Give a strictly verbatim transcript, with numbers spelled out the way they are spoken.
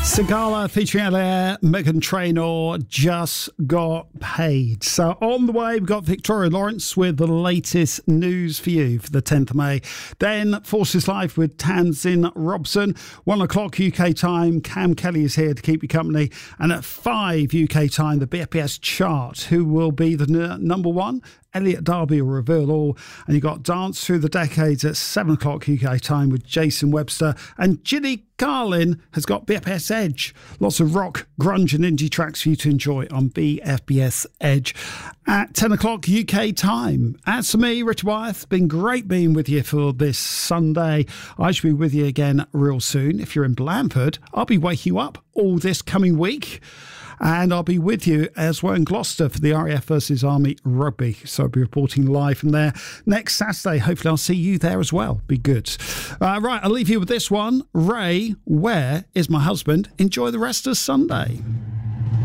Sigala featuring Alaire, Meghan Trainor, just got paid. So on the way, we've got Victoria Lawrence with the latest news for you for the tenth of May. Then Forces Live with Tanzin Robson. One o'clock U K time, Cam Kelly is here to keep you company. And at five U K time, the B F B S chart. Who will be the n- number one? Elliot Darby will reveal all. And you've got Dance Through the Decades at seven o'clock U K time with Jason Webster. And Ginny Carlin has got B F B S Edge. Lots of rock, grunge and indie tracks for you to enjoy on B F B S Edge at ten o'clock U K time. As for me, Richard Wyeth, been great being with you for this Sunday. I should be with you again real soon. If you're in Blandford, I'll be waking you up all this coming week. And I'll be with you as well in Gloucester for the R A F versus Army Rugby. So I'll be reporting live from there next Saturday. Hopefully I'll see you there as well. Be good. Uh, right, I'll leave you with this one. Ray, Where Is My Husband? Enjoy the rest of Sunday.